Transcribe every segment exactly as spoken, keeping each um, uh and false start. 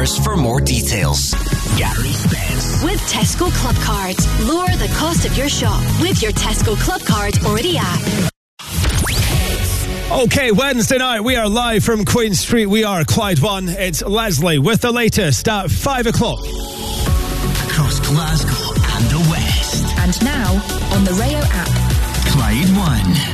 For more details. Gary Spence. With Tesco Club Cards. Lower the cost of your shop with your Tesco Club Card or the app. Okay, Wednesday night, we are live from Queen Street. We are Clyde One. It's Leslie with the latest at five o'clock. Across Glasgow and the West. And now, on the Rayo app. Clyde One.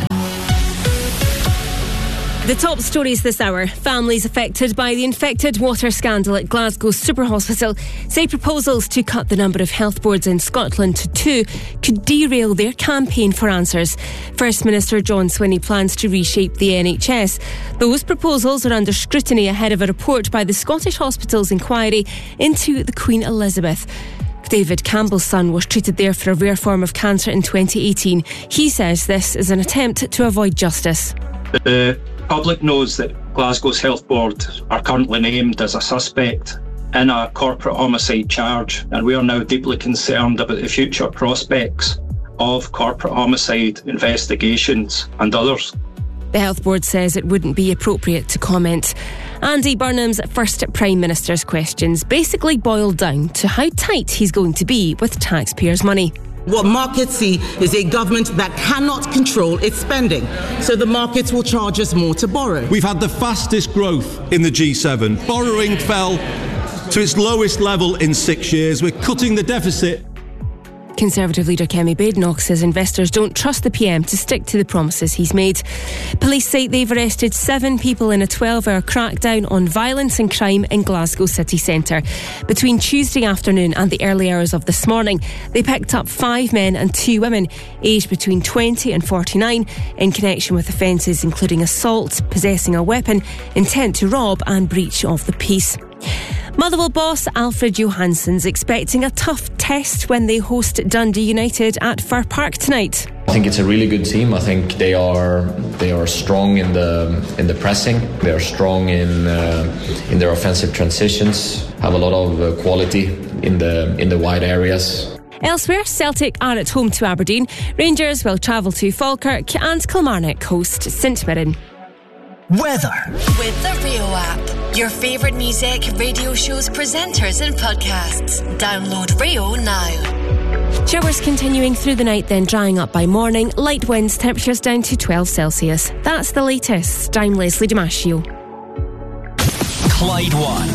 The top stories this hour. Families affected by the infected water scandal at Glasgow Super Hospital say proposals to cut the number of health boards in Scotland to two could derail their campaign for answers. First Minister John Swinney plans to reshape the N H S. Those proposals are under scrutiny ahead of a report by the Scottish Hospitals Inquiry into the Queen Elizabeth. David Campbell's son was treated there for a rare form of cancer in twenty eighteen. He says this is an attempt to avoid justice. The public knows that Glasgow's Health Board are currently named as a suspect in a corporate homicide charge, and we are now deeply concerned about the future prospects of corporate homicide investigations and others. The Health Board says it wouldn't be appropriate to comment. Andy Burnham's first Prime Minister's questions basically boiled down to how tight he's going to be with taxpayers' money. What markets see is a government that cannot control its spending, so the markets will charge us more to borrow. We've had the fastest growth in the G seven. Borrowing fell to its lowest level in six years. We're cutting the deficit. Conservative leader Kemi Badenoch says investors don't trust the P M to stick to the promises he's made. Police say they've arrested seven people in a twelve-hour crackdown on violence and crime in Glasgow city centre. Between Tuesday afternoon and the early hours of this morning, they picked up five men and two women, aged between twenty and forty-nine, in connection with offences including assault, possessing a weapon, intent to rob and breach of the peace. Motherwell boss Alfred Johansson's expecting a tough test when they host Dundee United at Fir Park tonight. I think it's a really good team. I think they are they are strong in the in the pressing. They are strong in uh, in their offensive transitions. Have a lot of uh, quality in the in the wide areas. Elsewhere, Celtic are at home to Aberdeen. Rangers will travel to Falkirk and Kilmarnock host St Mirren. Weather. With the Rio app. Your favourite music, radio shows, presenters and podcasts. Download Rio now. Showers continuing through the night, then drying up by morning. Light winds, temperatures down to twelve Celsius. That's the latest. I'm Leslie Damasio. Clyde One.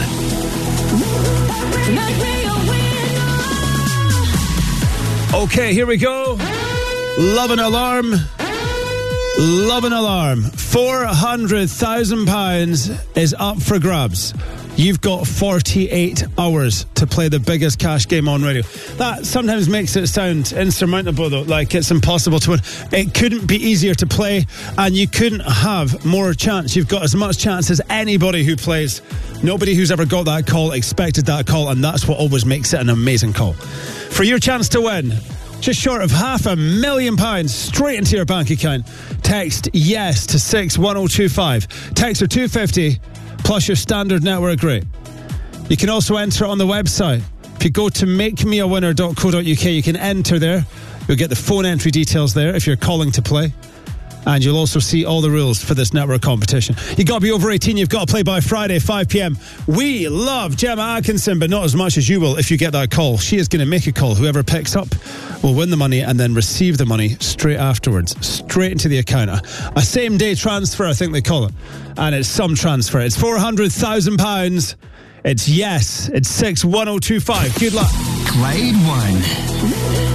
Okay, here we go. Love an alarm. Love an alarm. four hundred thousand pounds is up for grabs. You've got forty-eight hours to play the biggest cash game on radio. That sometimes makes it sound insurmountable, though, like it's impossible to win. It couldn't be easier to play, and you couldn't have more chance. You've got as much chance as anybody who plays. Nobody who's ever got that call expected that call, and that's what always makes it an amazing call. For your chance to win, just short of half a million pounds straight into your bank account, text yes to six one oh two five. Text are two fifty plus your standard network rate. You can also enter it on the website. If you go to make me a winner dot co dot uk, you can enter there. You'll get the phone entry details there if you're calling to play. And you'll also see all the rules for this network competition. You've got to be over eighteen. You've got to play by Friday, five p.m. We love Gemma Atkinson, but not as much as you will if you get that call. She is going to make a call. Whoever picks up will win the money and then receive the money straight afterwards, straight into the account. A, a same-day transfer, I think they call it. And it's some transfer. It's four hundred thousand pounds. It's yes. It's six one oh two five. Good luck. Clyde One.